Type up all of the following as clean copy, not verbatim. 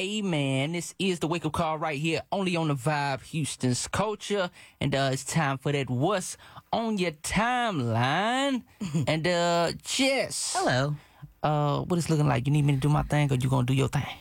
Hey man, this is the wake up call right here, only on the Vibe, Houston's culture, and it's time for that what's on your timeline. And Jess, Hello. What it's looking like? You need me to do my thing, or you gonna do your thing?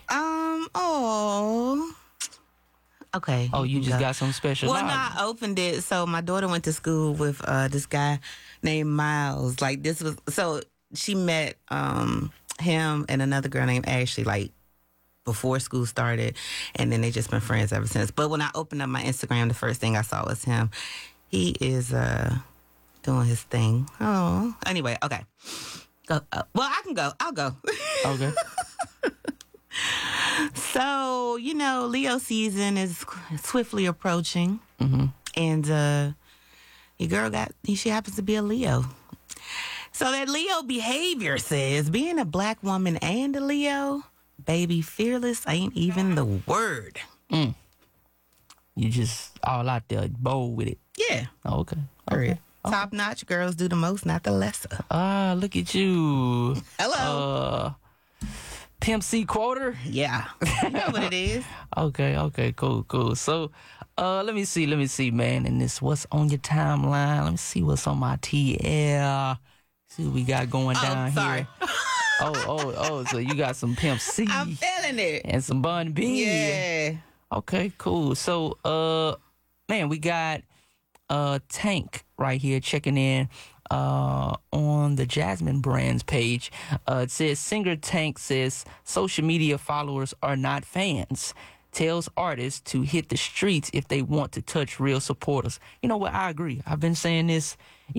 Okay. Oh, you just got something special. Well, no, I opened it. So my daughter went to school with this guy named Miles. Like this was so she met him and another girl named Ashley like before school started, and then they just been friends ever since. But when I opened up my Instagram, the first thing I saw was him. He is doing his thing. Oh, anyway, okay. Go. Well, I can go. I'll go. Okay. So, Leo season is swiftly approaching. Mm-hmm. And your girl she happens to be a Leo. So that Leo behavior says being a black woman and a Leo, baby, fearless ain't even the word. You just all out there, bold with it. Yeah. Oh, okay. Period. Top notch girls do the most, not the lesser. Ah, look at you. Hello. Pimp C Quarter? Yeah. You know what it is. Okay, cool. So, let me see, man, and this what's on your timeline. Let me see what's on my TL. See what we got going down sorry. here. Oh, so you got some Pimp C. I'm feeling it. And some Bun B. Yeah. Okay, cool. So, man, we got Tank right here checking in on the Jasmine Brands page. It says singer Tank says social media followers are not fans. Tells artists to hit the streets if they want to touch real supporters. You know what? I agree. I've been saying this,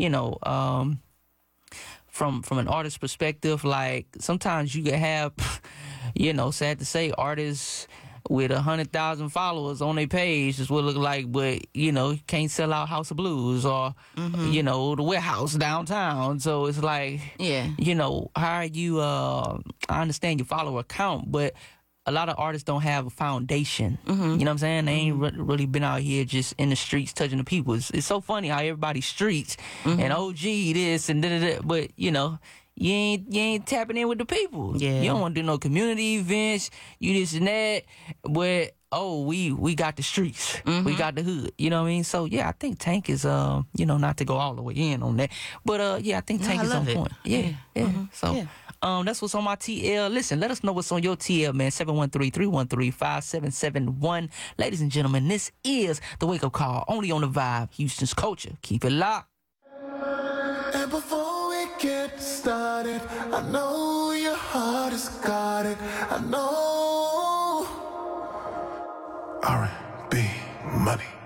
from an artist perspective. Like sometimes you can have, sad to say, artists with 100,000 followers on their page is what it look like, but can't sell out House of Blues or the warehouse downtown. So it's like, how are you? I understand your follower count, but a lot of artists don't have a foundation. You know what I'm saying? They ain't really been out here just in the streets touching the people. It's so funny how everybody's streets and OG this and da-da-da, but you ain't tapping in with the people. Yeah. You don't want to do no community events, you this and that, but we got the streets. We got the hood. You know what I mean? So yeah, I think Tank is not to go all the way in on that. But I think Tank is on point. Yeah. So that's what's on my TL. Listen, let us know what's on your TL, man. 713-313-5771. Ladies and gentlemen, this is the Wake Up Call, only on the Vibe, Houston's culture. Keep it locked. And before we get started, I know your heart has got it. I know. R&B money.